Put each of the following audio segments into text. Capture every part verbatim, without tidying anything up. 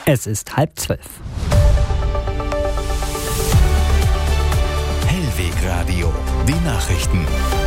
Es ist halb zwölf. Hellweg Radio, die Nachrichten.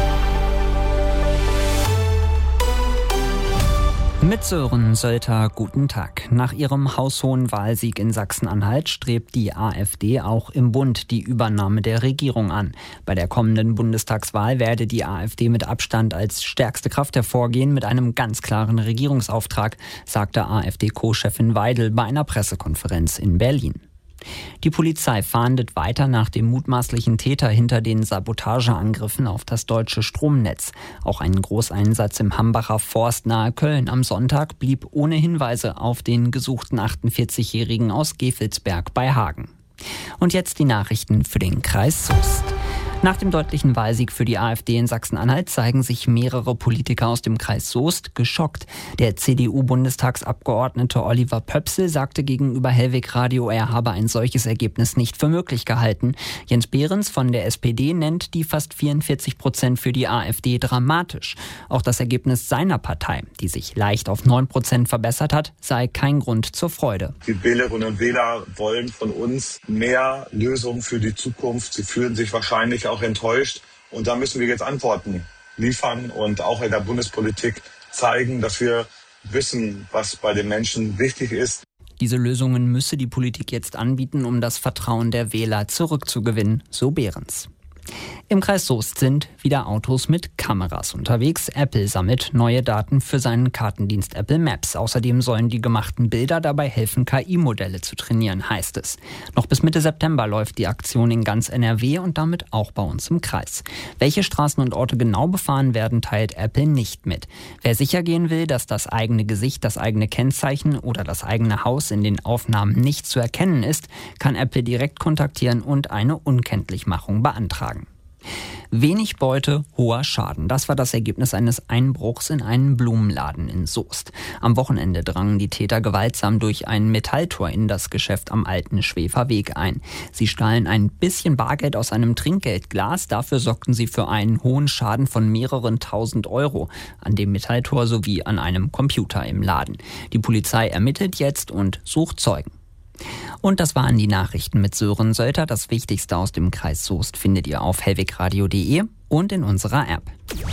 Mit Sören Sölter, guten Tag. Nach ihrem haushohen Wahlsieg in Sachsen-Anhalt strebt die AfD auch im Bund die Übernahme der Regierung an. Bei der kommenden Bundestagswahl werde die AfD mit Abstand als stärkste Kraft hervorgehen mit einem ganz klaren Regierungsauftrag, sagte AfD-Co-Chefin Weidel bei einer Pressekonferenz in Berlin. Die Polizei fahndet weiter nach dem mutmaßlichen Täter hinter den Sabotageangriffen auf das deutsche Stromnetz. Auch ein Großeinsatz im Hambacher Forst nahe Köln am Sonntag blieb ohne Hinweise auf den gesuchten achtundvierzigjährigen aus Gevelsberg bei Hagen. Und jetzt die Nachrichten für den Kreis Soest. Nach dem deutlichen Wahlsieg für die AfD in Sachsen-Anhalt zeigen sich mehrere Politiker aus dem Kreis Soest geschockt. Der C D U-Bundestagsabgeordnete Oliver Pöpsel sagte gegenüber Hellweg Radio, er habe ein solches Ergebnis nicht für möglich gehalten. Jens Behrens von der S P D nennt die fast vierundvierzig Prozent für die AfD dramatisch. Auch das Ergebnis seiner Partei, die sich leicht auf neun Prozent verbessert hat, sei kein Grund zur Freude. Die Wählerinnen und Wähler wollen von uns mehr Lösungen für die Zukunft. Sie fühlen sich wahrscheinlich auch enttäuscht. Und da müssen wir jetzt Antworten liefern und auch in der Bundespolitik zeigen, dass wir wissen, was bei den Menschen wichtig ist. Diese Lösungen müsse die Politik jetzt anbieten, um das Vertrauen der Wähler zurückzugewinnen, so Behrens. Im Kreis Soest sind wieder Autos mit Kameras unterwegs. Apple sammelt neue Daten für seinen Kartendienst Apple Maps. Außerdem sollen die gemachten Bilder dabei helfen, K I-Modelle zu trainieren, heißt es. Noch bis Mitte September läuft die Aktion in ganz N R W und damit auch bei uns im Kreis. Welche Straßen und Orte genau befahren werden, teilt Apple nicht mit. Wer sicher gehen will, dass das eigene Gesicht, das eigene Kennzeichen oder das eigene Haus in den Aufnahmen nicht zu erkennen ist, kann Apple direkt kontaktieren und eine Unkenntlichmachung beantragen. Wenig Beute, hoher Schaden. Das war das Ergebnis eines Einbruchs in einen Blumenladen in Soest. Am Wochenende drangen die Täter gewaltsam durch ein Metalltor in das Geschäft am Alten Schwefer-Weg ein. Sie stahlen ein bisschen Bargeld aus einem Trinkgeldglas. Dafür sorgten sie für einen hohen Schaden von mehreren tausend Euro an dem Metalltor sowie an einem Computer im Laden. Die Polizei ermittelt jetzt und sucht Zeugen. Und das waren die Nachrichten mit Sören Sölter. Das Wichtigste aus dem Kreis Soest findet ihr auf hellwegradio punkt de und in unserer App.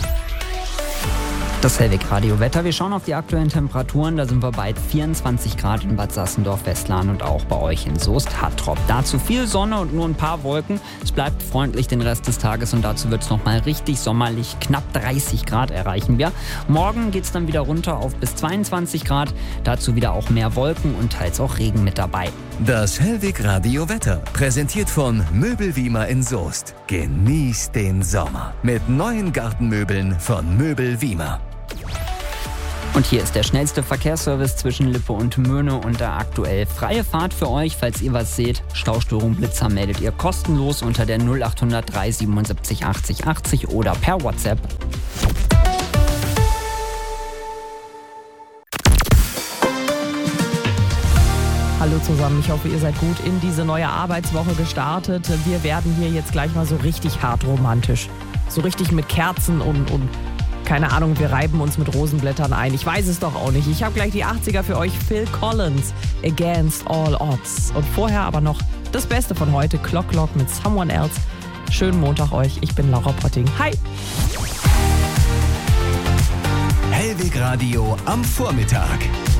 Das Hellweg-Radio-Wetter. Wir schauen auf die aktuellen Temperaturen. Da sind wir bei vierundzwanzig Grad in Bad Sassendorf-Westlagen und auch bei euch in Soest Hattrop. Dazu viel Sonne und nur ein paar Wolken. Es bleibt freundlich den Rest des Tages und dazu wird es nochmal richtig sommerlich. Knapp dreißig Grad erreichen wir. Morgen geht es dann wieder runter auf bis zweiundzwanzig Grad. Dazu wieder auch mehr Wolken und teils auch Regen mit dabei. Das Hellweg-Radio-Wetter präsentiert von Möbelwiemer in Soest. Genießt den Sommer mit neuen Gartenmöbeln von Möbelwiemer. Und hier ist der schnellste Verkehrsservice zwischen Lippe und Möhne und der aktuell freie Fahrt für euch. Falls ihr was seht, Staustörung, Blitzer meldet ihr kostenlos unter der null acht null null drei siebenundsiebzig achtzig achtzig oder per WhatsApp. Hallo zusammen, ich hoffe, ihr seid gut in diese neue Arbeitswoche gestartet. Wir werden hier jetzt gleich mal so richtig hart romantisch. So richtig mit Kerzen und, und keine Ahnung, wir reiben uns mit Rosenblättern ein. Ich weiß es doch auch nicht. Ich habe gleich die achtziger für euch. Phil Collins, Against All Odds. Und vorher aber noch das Beste von heute, Clock Clock mit Someone Else. Schönen Montag euch, ich bin Laura Potting. Hi! Hellweg Radio am Vormittag.